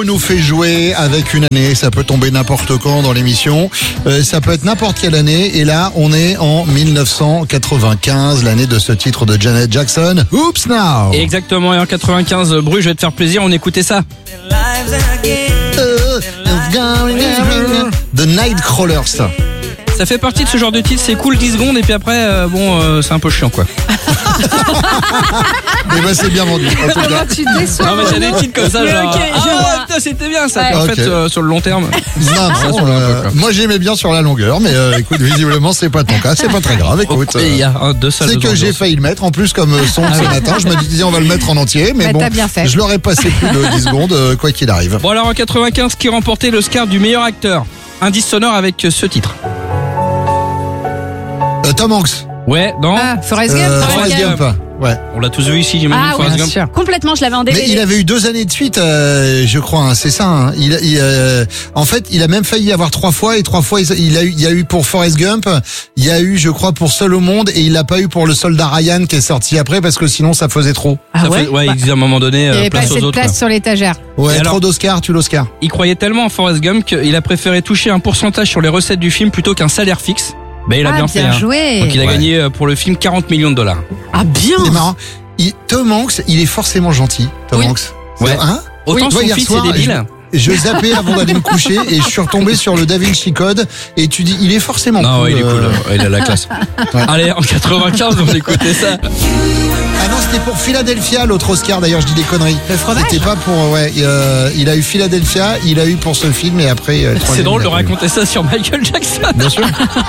Nous fait jouer avec une année, ça peut tomber n'importe quand dans l'émission, ça peut être n'importe quelle année, et là on est en 1995, l'année de ce titre de Janet Jackson, Oops Now. Exactement, et en 95, Bru, je vais te faire plaisir, on écoutait ça. The Nightcrawlers. Ça fait partie de ce genre de titre, c'est cool 10 secondes et puis après, c'est un peu chiant quoi. Et ben c'est bien vendu. En tout cas. Tu déçois. Non mais c'est des titres comme ça, genre. Ok, je vois. Putain, c'était bien ça. Ouais. En Ok. fait, sur le long terme. Non, sur le peu, quoi. moi j'aimais bien sur la longueur, mais écoute, visiblement c'est pas ton cas, c'est pas très grave. Écoute, Et il y a deux salles c'est de que j'ai failli le mettre. En plus, comme son ce matin, je me disais on va le mettre en entier, mais Bah, bon, t'as bien fait. je l'aurais passé plus de 10 secondes, quoi qu'il arrive. Bon alors en 95, qui remportait l'Oscar du meilleur acteur? Indice sonore avec ce titre. Tom Hanks. Ouais, non. Ah, Forrest Gump. Forrest Gump. Ouais. On l'a tous vu ici, j'imagine, Ah oui, Forrest bien Gump. sûr. Complètement, je l'avais en DVD. Mais il avait eu 2 années de suite, je crois, hein, c'est ça. Hein. En fait, il a même failli y avoir 3 fois, et 3 fois, il y a eu pour Forrest Gump, il y a eu, je crois, pour Seul au monde, et il l'a pas eu pour Le Soldat Ryan qui est sorti après, parce que sinon ça faisait trop. Ah Ça ouais. fait- ouais, il disait à un moment donné, Il n'y avait pas place assez aux de autres. place quoi. sur l'étagère. Ouais, Et alors trop d'Oscar, tu l'Oscar. Il croyait tellement en Forrest Gump qu'il a préféré toucher un pourcentage sur les recettes du film plutôt qu'un salaire fixe. Ben il a bien fait. Hein. joué. Donc il a Ouais. gagné pour le film 40 millions de dollars. Ah bien. C'est marrant. Tom Hanks, il est forcément gentil, Tom Oui. Hanks. Ouais. Hein? Autant Oui, son hier fils soir, est débile. Je zappais avant d'aller me coucher et je suis retombé sur le Da Vinci Code et tu dis il est forcément Non, cool. ouais, il est cool. Il a la classe. Ouais. Allez, en 95, on écoutait ça. Ah non, c'était pour Philadelphia l'autre Oscar, d'ailleurs je dis des conneries. Le fromage. C'était pas pour il a eu Philadelphia, il a eu pour ce film et après C'est troisième, drôle il de a pas eu. raconter ça sur Michael Jackson. Bien sûr.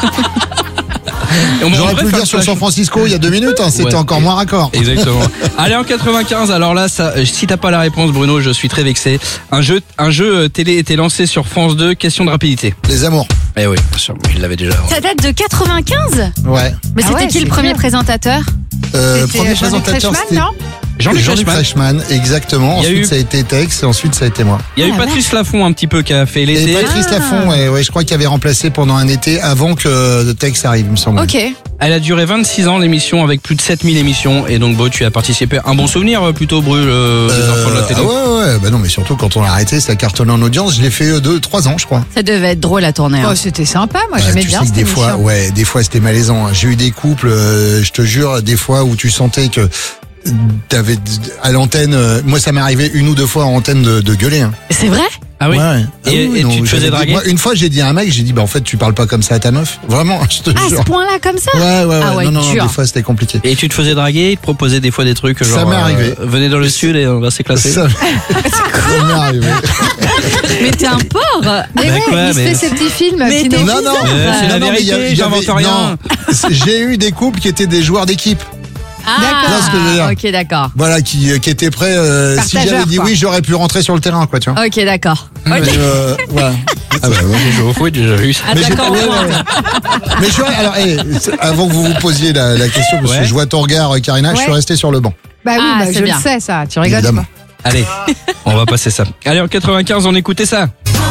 Et on J'aurais devrait pu le faire dire sur flash. San Francisco il y a 2 minutes, hein, c'était Ouais. encore moins raccord. Exactement. Allez, en 95, alors là, ça, si t'as pas la réponse, Bruno, je suis très vexé. Un jeu télé était lancé sur France 2, question de rapidité. Les amours. Eh oui, bien sûr, il l'avait déjà. Ça date de 95. Ouais. Mais Ah c'était ouais, qui le c'est premier clair. présentateur? C'était Premier Jean-Luc présentateur Reichmann, c'était non Jean-Luc Jean-Luc Reichmann. Reichmann, exactement. Il y a Ensuite eu- ça a été Tex et ensuite ça a été moi. Il y a eu Ah, Patrice Laffont un petit peu qui a fait Et l'été. Patrice Laffont, ouais, je crois qu'il avait remplacé pendant un été avant que Tex arrive, il me semble. Ok. Elle a duré 26 ans l'émission avec plus de 7000 émissions et donc Bo, tu as participé. Un bon souvenir plutôt, Bru, des enfants de la télé. Ouais, bah non, mais surtout quand on l'a arrêté, ça cartonne en audience. Je l'ai fait 3 ans, je crois. Ça devait être drôle à tourner. hein. Oh, c'était sympa, moi j'aimais tu bien sais que cette des fois, émission. des fois c'était malaisant. hein. J'ai eu des couples, je te jure, des fois où tu sentais que t'avais à l'antenne. Moi, ça m'est arrivé 1 ou 2 fois en antenne de gueuler. Hein. C'est vrai? Ah oui. Ouais. Et non, tu te faisais j'avais dit- draguer? Moi, une fois, j'ai dit à un mec, j'ai dit, bah en fait, tu parles pas comme ça à ta meuf. Vraiment, je te Ah, à jure. ce point-là, comme ça? Ouais. Ah ouais, non, dur. des fois c'était compliqué. Et tu te faisais draguer, il te proposait des fois des trucs genre. Ça m'est arrivé. Venez dans le sud et on va s'éclasser. Ça m'est arrivé. Mais t'es un porc! Mais Bah ouais, quoi, il se mais- fait ses petits films. Mais qui t'es nous- Non, non, c'est la non, mais il y a- vérité, il y avait- j'invente rien. non, j'ai eu des couples qui étaient des joueurs d'équipe. Ah, ce que je veux dire. ok, d'accord. Voilà, qui étaient prêts. Si Partageurs, j'avais dit quoi. oui, j'aurais pu rentrer sur le terrain, quoi, tu vois. Ok, d'accord. Mais, voilà. Ah bah moi j'ai joué au foot, j'ai déjà vu ça. Ah, Mais j'ai d'accord. ouais. Mais je suis, alors, avant que vous vous posiez la question, parce Ouais. que je vois ton regard, Karina, je suis Ouais. resté sur le banc. Bah oui, Ah, bah, c'est je bien. le sais ça. Tu rigoles Évidemment. pas. Allez, on va passer ça. Allez, en 95, on écoutait ça.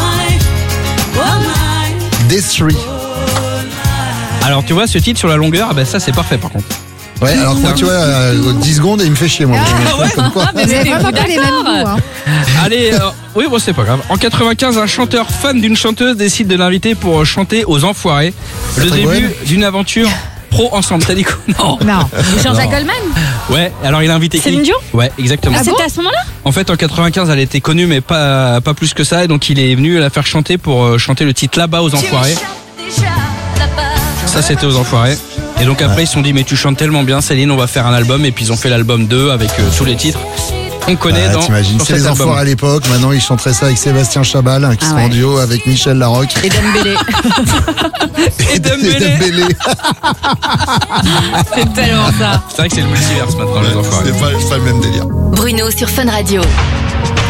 Des3. Alors tu vois, ce titre sur la longueur, ah bah ça c'est parfait par contre. Ouais, alors que moi, tu vois, 10 secondes et il me fait chier, moi. Comme quoi. Vous avez vraiment pas les mêmes d'accord. goûts. Hein. Allez, oui bon c'est pas grave. En 95, un chanteur fan d'une chanteuse décide de l'inviter pour chanter aux Enfoirés. Le Patrick début Bruel d'une aventure pro ensemble. T'as dit quoi? Non. Non. Jean-Jacques Goldman? Ouais, alors il a invité Céline qui? Dion? Ouais, exactement. Ah, c'était à ce moment-là? En fait, en 95, elle était connue, mais pas plus que ça. Et donc, il est venu la faire chanter pour chanter le titre Là-bas aux Enfoirés. Ça, c'était aux Enfoirés. Et donc, après, ils se sont dit, mais tu chantes tellement bien, Céline, on va faire un album. Et puis, ils ont fait l'album 2 avec tous les titres qu'on connaît Ah, dans t'imagines, sur c'est cet les album. Enfoirés à l'époque. Maintenant, ils chanteraient ça avec Sébastien Chabal, qui Ah sera ouais. en duo avec Michel Larocque. Et Dembélé. Et Dembélé. C'est tellement ça. C'est vrai que c'est le multiverse maintenant, les Enfoirés. C'est pas le même délire. Bruno sur Fun Radio.